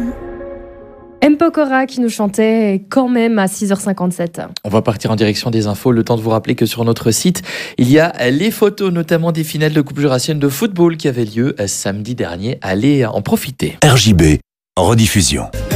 M. Pokora qui nous chantait quand même à 6h57. On va partir en direction des infos. Le temps de vous rappeler que sur notre site, il y a les photos, notamment des finales de Coupe jurassienne de football qui avaient lieu samedi dernier. Allez en profiter. RJB, en rediffusion.